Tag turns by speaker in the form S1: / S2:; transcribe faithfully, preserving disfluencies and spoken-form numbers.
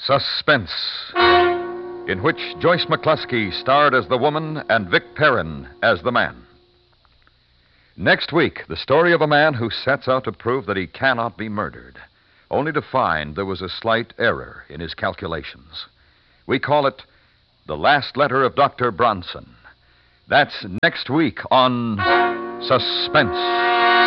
S1: Suspense, in which Joyce McCluskey starred as the woman and Vic Perrin as the man. Next week, the story of a man who sets out to prove that he cannot be murdered, only to find there was a slight error in his calculations. We call it The Last Letter of Doctor Bronson. That's next week on Suspense.